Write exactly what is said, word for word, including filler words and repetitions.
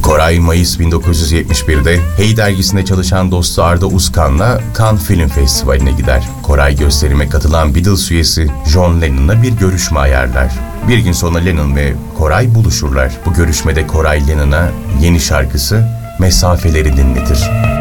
Koray Mayıs bin dokuz yüz yetmiş birde Hey dergisinde çalışan dostu Arda Uzkan'la Cannes Film Festivali'ne gider. Koray gösterime katılan Beatles üyesi John Lennon'la bir görüşme ayarlar. Bir gün sonra Lennon ve Koray buluşurlar. Bu görüşmede Koray Lennon'a yeni şarkısı Mesafeleri dinletir.